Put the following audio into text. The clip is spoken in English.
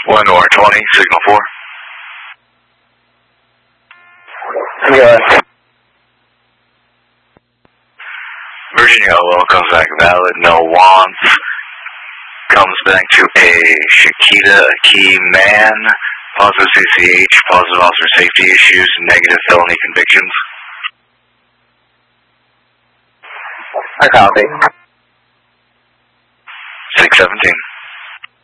1 or 20, signal 4. Yeah. Virginia Yellow comes back valid, no wants. Comes back to a Chiquita, a key man, positive CCH, positive officer safety issues, negative felony convictions. I copy. 617.